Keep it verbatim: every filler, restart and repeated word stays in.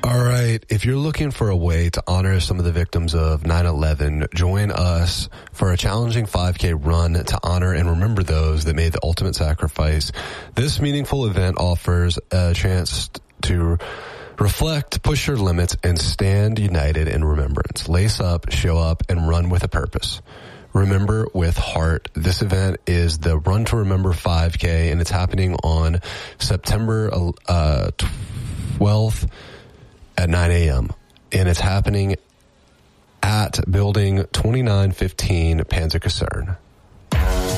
All right. If you're looking for a way to honor some of the victims of nine eleven, join us for a challenging five K run to honor and remember those that made the ultimate sacrifice. This meaningful event offers a chance to reflect, push your limits, and stand united in remembrance. Lace up, show up, and run with a purpose. Remember with heart. This event is the Run to Remember five K, and it's happening on September uh, twelfth at nine a.m. And it's happening at Building twenty-nine fifteen Panzerkaserne.